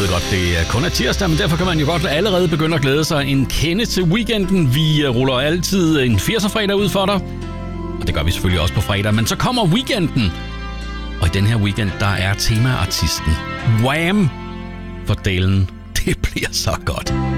ved godt, det kun er tirsdag, men derfor kan man jo godt allerede begynde at glæde sig en kende til weekenden. Vi ruller altid en 80'er-fredag ud for dig, og det gør vi selvfølgelig også på fredag. Men så kommer weekenden, og i den her weekend, der er temaartisten Wham! For delen. Det bliver så godt.